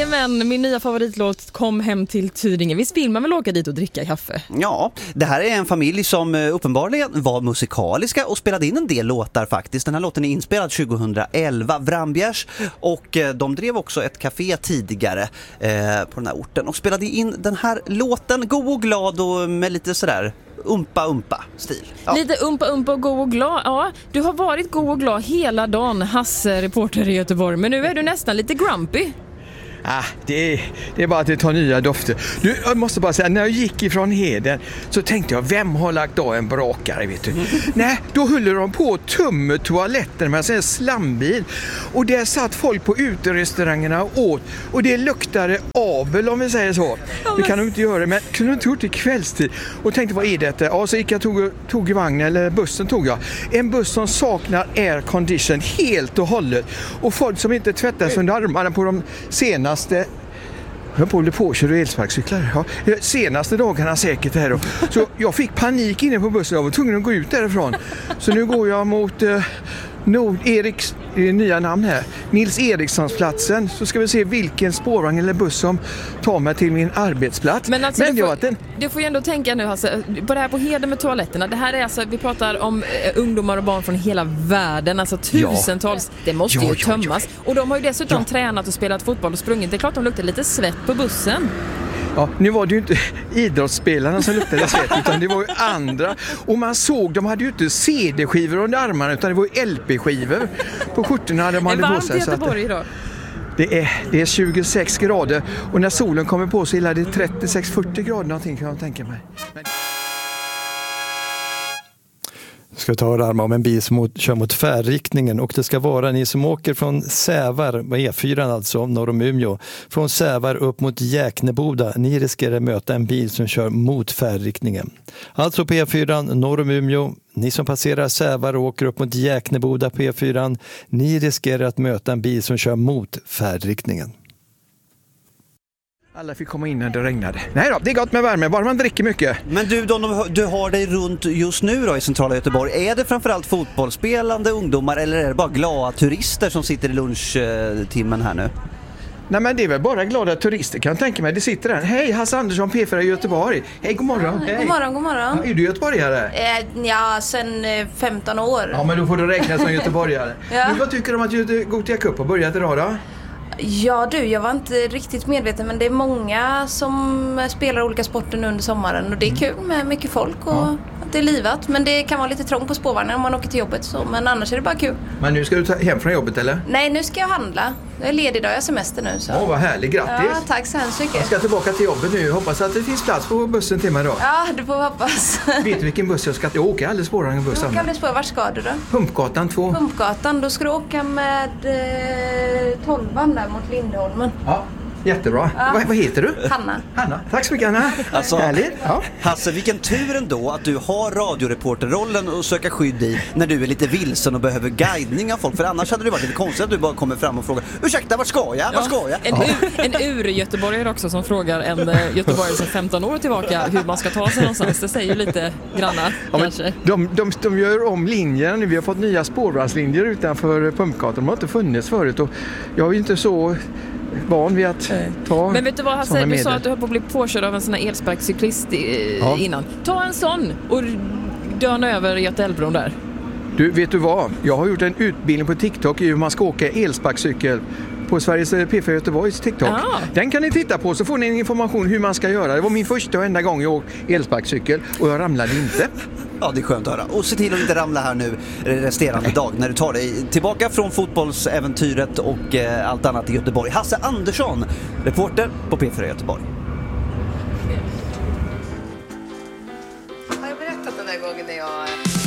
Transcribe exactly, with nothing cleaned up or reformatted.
Jajamän, min nya favoritlåt Kom hem till Tyringe. Visst vill man väl åka dit och dricka kaffe? Ja, det här är en familj som uppenbarligen var musikaliska och spelade in en del låtar faktiskt. Den här låten är inspelad tjugohundraelva, Vrambjärs, och de drev också ett café tidigare eh, på den här orten och spelade in den här låten, god och glad och med lite sådär umpa umpa stil. Ja. Lite umpa umpa och god och glad. Ja, du har varit god och glad hela dagen, Hasse, reporter i Göteborg, men nu är du nästan lite grumpy. Ah, det, är, det är bara att det tar nya dofter. Du, jag måste bara säga, när jag gick ifrån Heden så tänkte jag, vem har lagt av en brakare, vet du? Mm. Nej, då höll de på att tumma toaletten med en slambil. Och där satt folk på uterestaurangerna och åt. Och det luktade avel, om vi säger så. Det kan du inte göra, men kunde du inte gjort det i kvällstid. Och tänkte, vad är detta? Ja, så gick jag tog, tog vagnen, eller bussen tog jag. En buss som saknar air condition helt och hållet. Och folk som inte tvättas under armarna på de senaste Jag på att påkör och elsparkcyklar. Ja. Senaste dagarna säkert här då. Så jag fick panik inne på bussen. Jag var tvungen att gå ut därifrån. Så nu går jag mot eh, Nord-Eriks nya namn här. Nils Erikssonsplatsen. Så ska vi se vilken spårvagn eller buss som tar mig till min arbetsplats. Men, alltså, Men du, får, jag, den... du får ju ändå tänka nu, alltså, på det här på Heden med toaletterna. Det här är alltså, vi pratar om eh, ungdomar och barn från hela världen. Alltså tusentals. Ja. Det måste ja, ju ja, tömmas. Ja. Och de har ju dessutom ja. tränat och spelat fotboll och sprungit. Det är klart de luktar lite svett på bussen. Ja, nu var det ju inte idrottsspelarna som luktade svett, utan det var ju andra. Och man såg, de hade ju inte C D-skivor under armarna, utan det var ju L P-skivor på skjortorna. De hade varmt i Göteborg då? Det är, det är tjugosex grader, och när solen kommer på så är det trettiosex fyrtio grader någonting, kan jag tänka mig. Men... ska ta och larma om en bil som mot, kör mot färdriktningen, och det ska vara ni som åker från Sävar, E fyra alltså, norr om Umeå, från Sävar upp mot Jäkneboda. Ni riskerar möta en bil som kör mot färdriktningen. Alltså på E fyra norr om Umeå, ni som passerar Sävar och åker upp mot Jäkneboda på E fyra, ni riskerar att möta en bil som kör mot färdriktningen. Alla fick komma in när det regnade. Nej då, det är gott med värme, bara man dricker mycket. Men du, de, du har dig runt just nu då i centrala Göteborg. Är det framförallt fotbollsspelande ungdomar, eller är det bara glada turister som sitter i lunchtimmen här nu? Nej, men det är väl bara glada turister, kan jag tänka mig. Det sitter där. Hej, Hasse Andersson, P fyra i Göteborg. Hej, god morgon. Hej. God morgon, god morgon. Ja, är du göteborgare? Eh, ja, sen eh, femton år. Ja, men då får du räkna som göteborgare. Ja. Men vad tycker du om att Gothia Cup har börjat idag då? Ja du, jag var inte riktigt medveten, men det är många som spelar olika sporter nu under sommaren, och det är kul med mycket folk och ja. att det är livat, men det kan vara lite trångt på spårvagnen om man åker till jobbet så, men annars är det bara kul. Men nu ska du ta hem från jobbet eller? Nej, nu ska jag handla. Jag är ledig idag, jag har semester nu. Så. Åh, vad härligt, grattis! Ja, tack så hemskt mycket. Jag ska tillbaka till jobbet nu, hoppas att det finns plats på bussen till mig då. Ja, du får hoppas. Vet du vilken buss jag ska ta? Jag åker alldeles spårvagnen bussen. Jag åker alldeles spårvagn, vart ska du då? Pumpgatan två. Pumpgatan, då ska du åka med eh, tolvan där mot Lindholmen. Ja, jättebra. Ja. Vad, vad heter du? Hanna. Hanna, tack så mycket Hanna. Alltså, härligt. Ja. Hasse, vilken tur ändå att du har radioreporterrollen och söka skydd i när du är lite vilsen och behöver guidning av folk. För annars hade det varit lite konstigt att du bara kommer fram och frågar, ursäkta, vart ska jag? Ja, vart ska jag? En, ur, en ur-göteborgare också som frågar en göteborgare som femton år tillbaka hur man ska ta sig någonstans. Det säger ju lite granna ja, kanske. De, de, de gör om linjerna nu. Vi har fått nya spårvagnslinjer utanför Pumpgatan. De har inte funnits förut, och jag är ju inte så van vid att ta. Men vet du vad Hasse, du sa att du höll på att bli påkörd av en sån här elsparkcyklist i, ja. innan. Ta en sån och döna över Götaälvbron där. Du, vet du vad? Jag har gjort en utbildning på TikTok i hur man ska åka elsparkcykel på Sveriges P fyra Göteborgs TikTok. Ah. Den kan ni titta på, så får ni information hur man ska göra. Det var min första och enda gång jag åkte elsparkcykel, och jag ramlade inte. Ja, det är skönt att höra. Och se till att inte ramla här nu resterande dag när du tar dig tillbaka från fotbollsäventyret och eh, allt annat i Göteborg. Hasse Andersson, reporter på P fyra Göteborg.